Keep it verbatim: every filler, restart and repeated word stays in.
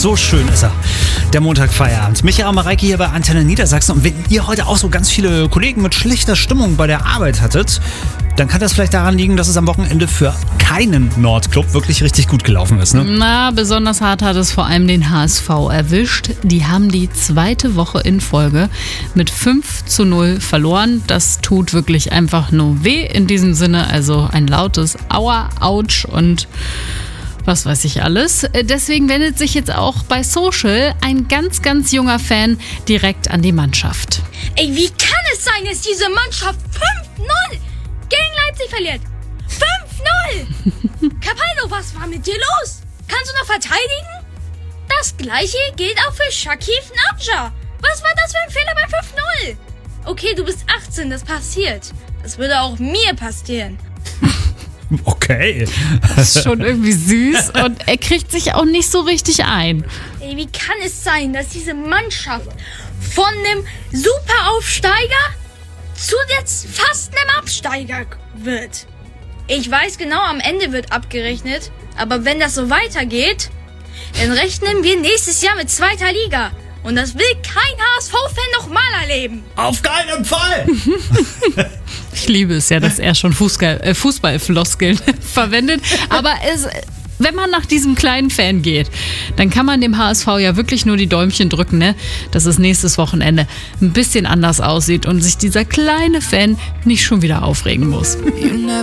so schön ist er. Der Montagfeierabend. Michael Mareike hier bei Antenne Niedersachsen. Und wenn ihr heute auch so ganz viele Kollegen mit schlechter Stimmung bei der Arbeit hattet, dann kann das vielleicht daran liegen, dass es am Wochenende für keinen Nordclub wirklich richtig gut gelaufen ist, ne? Na, besonders hart hat es vor allem den H S V erwischt. Die haben die zweite Woche in Folge mit fünf zu null verloren. Das tut wirklich einfach nur weh in diesem Sinne. Also ein lautes Aua, Autsch und was weiß ich alles. Deswegen wendet sich jetzt auch bei Social ein ganz, ganz junger Fan direkt an die Mannschaft. Ey, wie kann es sein, dass diese Mannschaft fünf null gegen Leipzig verliert? fünf null! Capaldo, was war mit dir los? Kannst du noch verteidigen? Das gleiche gilt auch für Shakif Nadja. Was war das für ein Fehler bei fünf null? Okay, du bist achtzehn, das passiert. Das würde auch mir passieren. Okay. Das ist schon irgendwie süß und er kriegt sich auch nicht so richtig ein. Ey, wie kann es sein, dass diese Mannschaft von einem Superaufsteiger zu jetzt fast einem Absteiger wird? Ich weiß genau, am Ende wird abgerechnet, aber wenn das so weitergeht, dann rechnen wir nächstes Jahr mit zweiter Liga. Und das will kein H S V-Fan nochmal erleben. Auf keinen Fall! Ich liebe es ja, dass er schon Fußball, äh, Fußballfloskeln verwendet. Aber es, wenn man nach diesem kleinen Fan geht, dann kann man dem H S V ja wirklich nur die Däumchen drücken, ne? Dass es nächstes Wochenende ein bisschen anders aussieht und sich dieser kleine Fan nicht schon wieder aufregen muss.